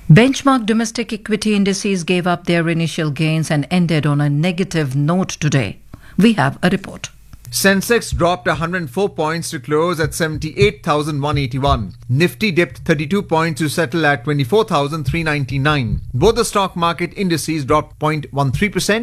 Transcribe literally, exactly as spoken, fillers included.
Benchmark domestic equity indices gave up their initial gains and ended on a negative note today. We have a report. Sensex dropped one hundred four points to close at seventy-eight thousand one hundred eighty-one. Nifty dipped thirty-two points to settle at twenty-four thousand three hundred ninety-nine. Both the stock market indices dropped zero point one three percent